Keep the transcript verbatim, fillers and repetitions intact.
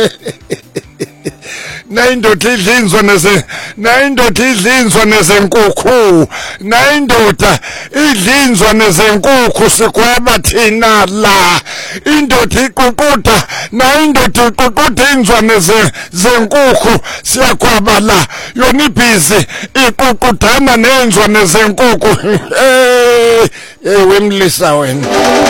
Nayindoda idlinzwa neze nayindoda idlinzwa nezenkukhu nayindoda idlinzwa nezenkukhu sigweba thina la indoda iququda nayindoda iququda inzwa nezenkukhu siyagwaba la yona ibhizi iququdana nenzwa nezenkukhu eh wemlisa wena